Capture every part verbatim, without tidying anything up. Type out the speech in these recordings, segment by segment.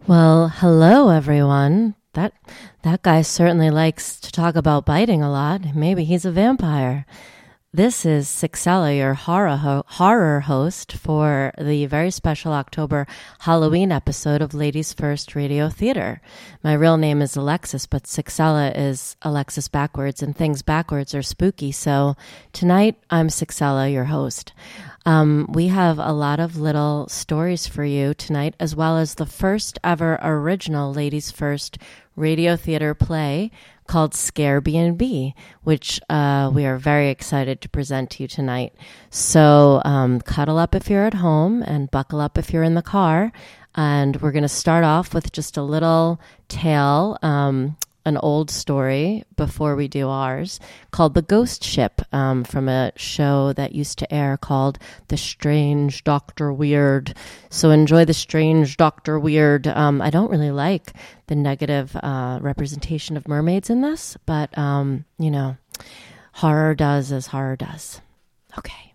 Well, hello, everyone. That that guy certainly likes to talk about biting a lot. Maybe he's a vampire. This is Sixella, your horror, ho- horror host for the very special October Halloween episode of Ladies First Radio Theater. My real name is Alexis, but Sixella is Alexis backwards, and things backwards are spooky. So tonight, I'm Sixella, your host. Um, we have a lot of little stories for you tonight, as well as the first ever original Ladies First Radio Theater play called Scare B and B, which uh, we are very excited to present to you tonight. So um, cuddle up if you're at home and buckle up if you're in the car. And we're going to start off with just a little tale, um, an old story before we do ours, called The Ghost Ship, um, from a show that used to air called The Strange Doctor Weird. So enjoy The Strange Doctor Weird. Um, I don't really like the negative uh, representation of mermaids in this, but, um, you know, horror does as horror does. Okay.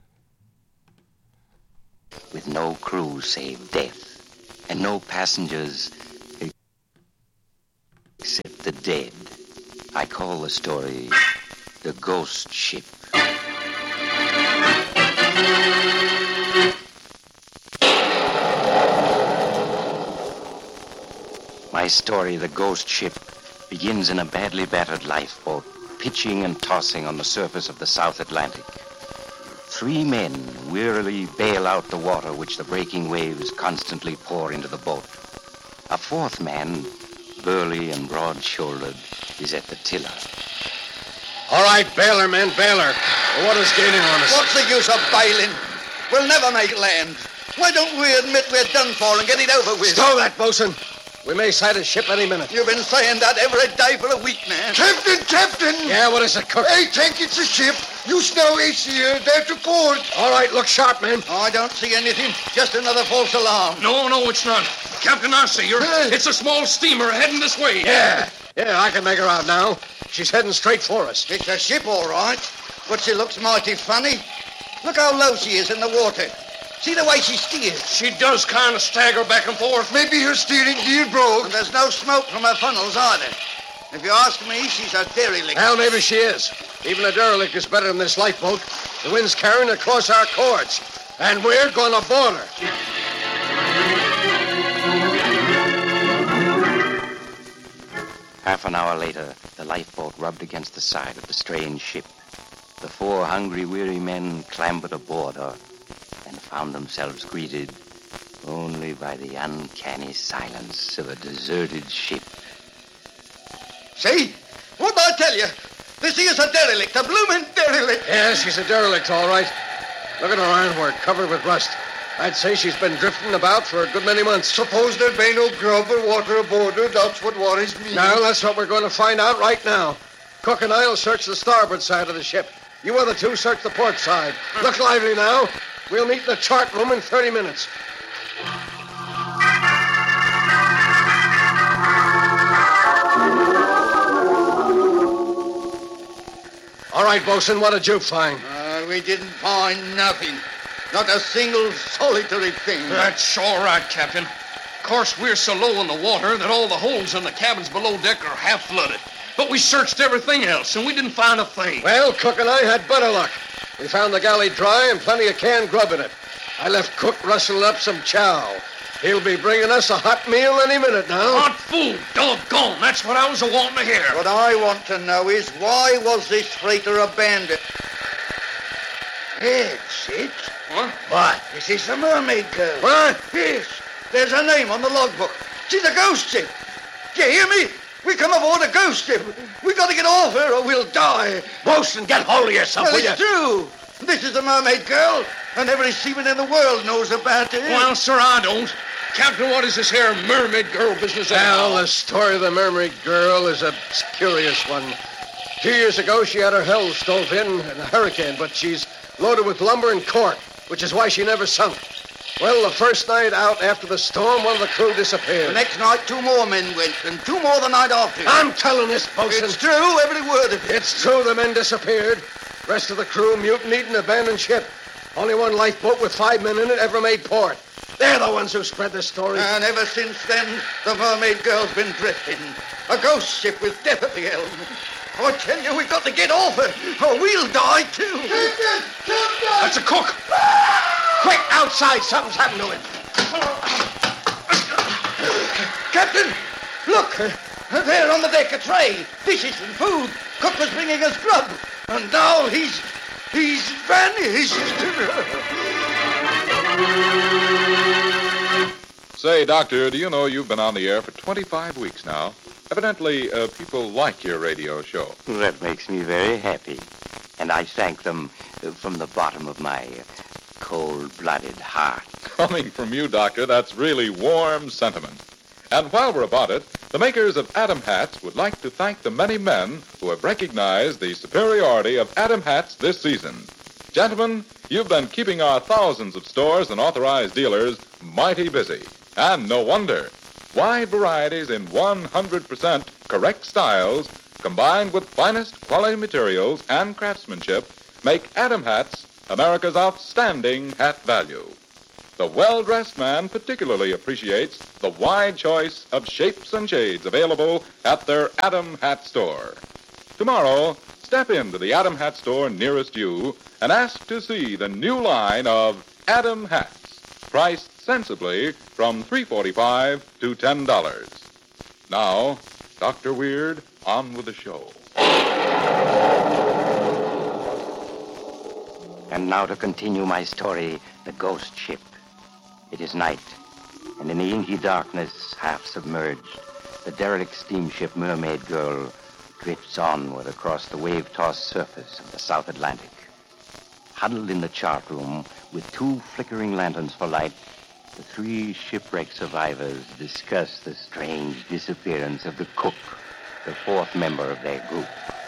With no crew save death, and no passengers except the dead, I call the story The Ghost Ship. My story, The Ghost Ship, begins in a badly battered lifeboat, pitching and tossing on the surface of the South Atlantic. Three men wearily bail out the water which the breaking waves constantly pour into the boat. A fourth man, burly and broad-shouldered, is at the tiller. All right, bailer, men, bailer. The water's gaining on us. What's the use of bailing? We'll never make land. Why don't we admit we're done for and get it over with? Stow that, bosun. We may sight a ship any minute. You've been saying that every day for a week now. Captain, Captain! Yeah, what is it, cook? I think it's a ship. You know it's here. There to port. All right, look sharp, men. I don't see anything. Just another false alarm. No, no, it's not. Captain, I see her. It's a small steamer heading this way. Yeah, yeah, I can make her out now. She's heading straight for us. It's a ship, all right, but she looks mighty funny. Look how low she is in the water. See the way she steers. She does kind of stagger back and forth. Maybe her steering gear broke. And there's no smoke from her funnels either. If you ask me, she's a derelict. Well, maybe she is. Even a derelict is better than this lifeboat. The wind's carrying her across our cords, and we're going to board her. Half an hour later, the lifeboat rubbed against the side of the strange ship. The four hungry, weary men clambered aboard her and found themselves greeted only by the uncanny silence of a deserted ship. See? What'd I tell you? This here's a derelict, a bloomin' derelict. Yeah, she's a derelict, all right. Look at her ironwork, covered with rust. I'd say she's been drifting about for a good many months. Suppose there be no grub or water aboard her. That's what worries me. Now, that's what we're going to find out right now. Cook and I'll search the starboard side of the ship. You other two search the port side. Look lively now. We'll meet in the chart room in thirty minutes. All right, bosun, what did you find? Uh, we didn't find nothing. Not a single solitary thing. That's all right, Captain. Of course, we're so low in the water that all the holes in the cabins below deck are half flooded. But we searched everything else, and we didn't find a thing. Well, Cook and I had better luck. We found the galley dry and plenty of canned grub in it. I left Cook rustling up some chow. He'll be bringing us a hot meal any minute now. Hot food, doggone. That's what I was a-wanting to hear. What I want to know is why was this freighter abandoned? That's it. What? What? This is the Mermaid Girl. What? Yes. There's her name on the logbook. She's a ghost ship. Do you hear me? We come aboard a ghost ship. We got to get off her or we'll die. Bosun, get hold of yourself, Well, will you? it's true. This is the Mermaid Girl, and every seaman in the world knows about her. Well, sir, I don't. Captain, what is this here mermaid girl business? Well, the story of the Mermaid Girl is a curious one. Two years ago, she had her hull stove in in a hurricane, but she's loaded with lumber and cork, which is why she never sunk. Well, the first night out after the storm, one of the crew disappeared. The next night, two more men went, and two more the night after. I'm telling this, bosun. It's true, every word of it. It's true the men disappeared. Rest of the crew mutinied and abandoned ship. Only one lifeboat with five men in it ever made port. They're the ones who spread the story. And ever since then, the mermaid girl's been drifting. A ghost ship with death at the helm. I tell you, we got to get off her, or we'll die too. Captain! Captain! That's a cook. Quick, outside. Something's happened to him. Captain, look. There on the deck, a tray. Dishes and food. Cook was bringing us grub. And now he's... he's vanished. Say, Doctor, do you know you've been on the air for twenty-five weeks now? Evidently, uh, people like your radio show. That makes me very happy. And I thank them uh, from the bottom of my uh, cold-blooded heart. Coming from you, Doctor, that's really warm sentiment. And while we're about it, the makers of Adam hats would like to thank the many men who have recognized the superiority of Adam hats this season. Gentlemen, you've been keeping our thousands of stores and authorized dealers mighty busy. And no wonder. Wide varieties in one hundred percent correct styles, combined with finest quality materials and craftsmanship, make Adam hats America's outstanding hat value. The well-dressed man particularly appreciates the wide choice of shapes and shades available at their Adam Hat store. Tomorrow, step into the Adam Hat store nearest you and ask to see the new line of Adam hats, priced sensibly from three dollars and forty-five cents to ten dollars. Now, Doctor Weird, on with the show. And now to continue my story, The Ghost Ship. It is night, and in the inky darkness, half submerged, the derelict steamship Mermaid Girl drifts onward across the wave-tossed surface of the South Atlantic. Huddled in the chart room with two flickering lanterns for light, the three shipwreck survivors discuss the strange disappearance of the cook, the fourth member of their group.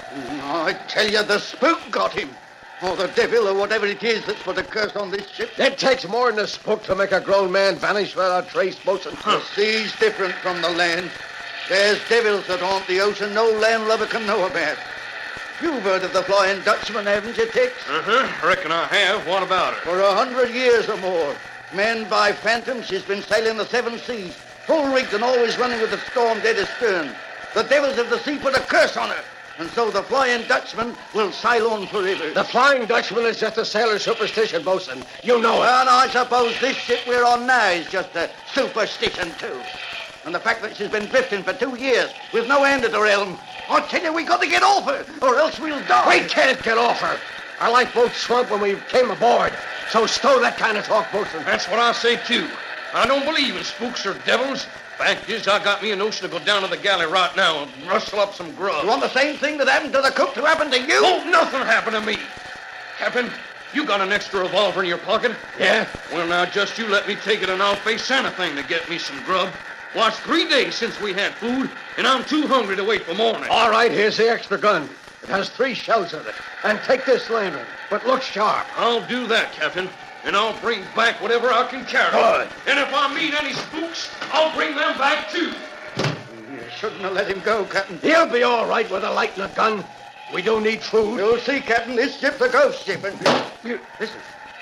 I tell you, the spook got him. Or the devil, or whatever it is that's put a curse on this ship. It takes more than a spook to make a grown man vanish without trace, bosun. The sea's different from the land. There's devils that haunt the ocean no landlubber can know about. You've heard of the Flying Dutchman, haven't you, Tex? Uh-huh. Reckon I have. What about her? For a hundred years or more, manned by phantoms, she's been sailing the seven seas, full rigged and always running with the storm dead astern. The devils of the sea put a curse on her, and so the Flying Dutchman will sail on forever. The Flying Dutchman is just a sailor's superstition, bosun. You know it. And I suppose this ship we're on now is just a superstition, too. And the fact that she's been drifting for two years with no end at her helm, I tell you, we got to get off her, or else we'll die. We can't get off her. Our lifeboat swamped when we came aboard. So stow that kind of talk, bosun. That's what I say, too. I don't believe in spooks or devils. Fact is, I got me a notion to go down to the galley right now and rustle up some grub. You want the same thing that happened to the cook to happen to you? Won't nothing happen to me. Captain, you got an extra revolver in your pocket? Yeah? Well, now, just you let me take it and I'll face anything to get me some grub. Well, it's three days since we had food, and I'm too hungry to wait for morning. All right, here's the extra gun. It has three shells in it. And take this lantern, but look sharp. I'll do that, Captain. And I'll bring back whatever I can carry. Good. And if I meet any spooks, I'll bring them back, too. You shouldn't have let him go, Captain. He'll be all right with a light and a gun. We do need food. You'll see, Captain, this ship's a ghost ship. And you, listen.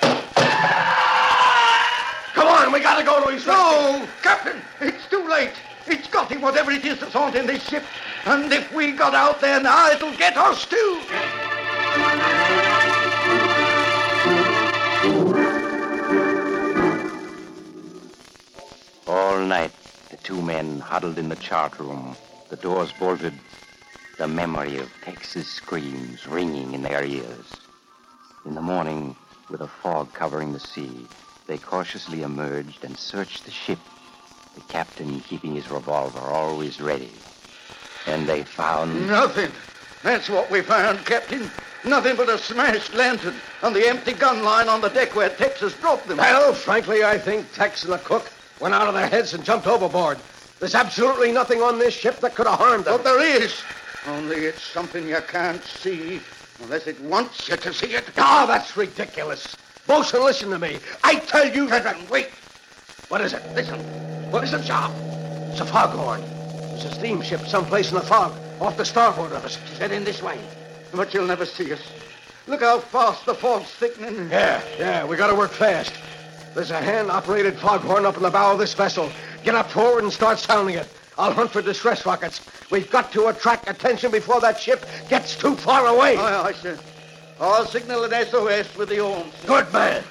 Come on, we gotta go to his No, Captain, it's too late. It's got him, whatever it is that's haunting this ship. And if we got out there now, it'll get us, too. All night, the two men huddled in the chart room, the doors bolted, the memory of Tex's screams ringing in their ears. In the morning, with a fog covering the sea, they cautiously emerged and searched the ship, the captain keeping his revolver always ready. And they found... Nothing. That's what we found, Captain. Nothing but a smashed lantern and the empty gun line on the deck where Tex has dropped them. Well, frankly, I think Tex and the cook went out of their heads and jumped overboard. There's absolutely nothing on this ship that could have harmed them. But there is. Only it's something you can't see unless it wants you to see it. Ah, that's ridiculous. Bosun, listen to me. I tell you... Captain, wait. What is it? Listen. What is it, sharp? It's a foghorn. There's a steamship someplace in the fog, off the starboard of us. She's heading this way. But you'll never see us. Look how fast the fog's thickening. Yeah, yeah, we gotta work fast. There's a hand-operated foghorn up in the bow of this vessel. Get up forward and start sounding it. I'll hunt for distress rockets. We've got to attract attention before that ship gets too far away. Aye, aye, sir. I'll signal an S O S with the arms. Good man.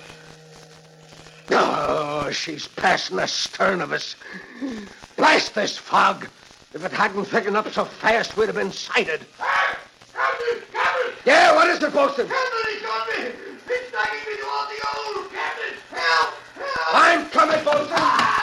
Oh, she's passing astern of us. Blast this fog. If it hadn't thickened up so fast, we'd have been sighted. Captain! Captain! Yeah, what is it, Bosun? Captain, he's got me! He's dragging me toward the old! Captain! Help! Help! I'm coming, Bosun.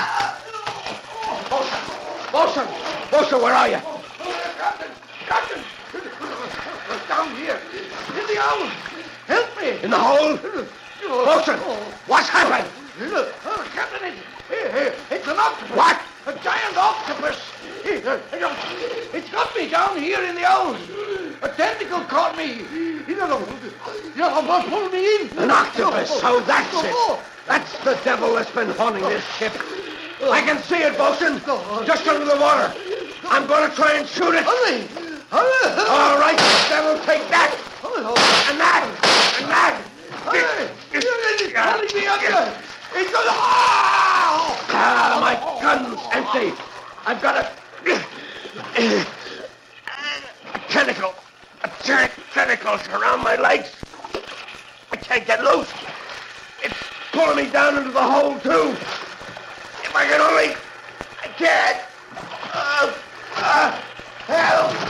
Bosun! Bosun! Bosun, where are you? Oh, Captain! Captain! Down here! In the owl! Help me! In the hole? Bosun! What's happened? Oh, Captain, it's, it's an octopus. What? A giant octopus. It's got me down here in the owl. A tentacle caught me. You know, you know, pulled me in. An octopus, so that's it. That's the devil that's been haunting this ship. I can see it, Bosun. Just under the water. I'm going to try and shoot it. Hurry! Hurry! All right, devil, take that. And that. And that. It's pulling me under. It's going to... Oh! Ah, my gun's empty. I've got a... a tentacle. A giant tentacle around my legs. I can't get loose. It's pulling me down into the hole, too. If I can only... I can't. Uh, uh, help!